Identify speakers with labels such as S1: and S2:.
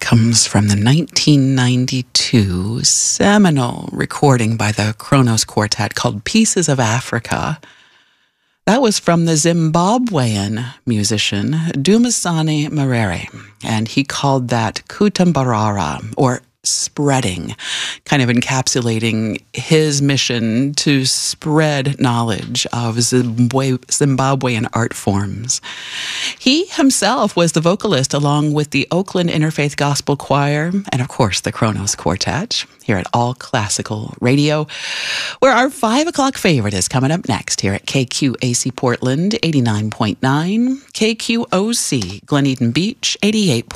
S1: comes from the 1992 seminal recording by the Kronos Quartet called Pieces of Africa. That was from the Zimbabwean musician Dumisani Marere, and he called that Kutambarara, or spreading, kind of encapsulating his mission to spread knowledge of Zimbabwean art forms. He himself was the vocalist along with the Oakland Interfaith Gospel Choir and, of course, the Kronos Quartet here at All Classical Radio, where our 5 o'clock favorite is coming up next here at KQAC Portland 89.9, KQOC Glen Eden Beach 88.